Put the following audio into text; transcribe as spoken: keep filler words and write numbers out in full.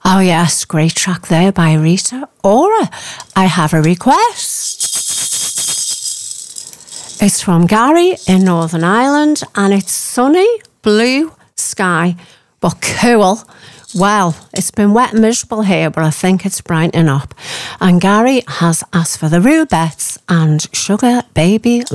Oh yes, great track there by Rita Ora. I have a request. It's from Gary in Northern Ireland, and it's sunny, blue sky, but cool. Well, it's been wet and miserable here, but I think it's brightening up. And Gary has asked for the Rubettes and Sugar Baby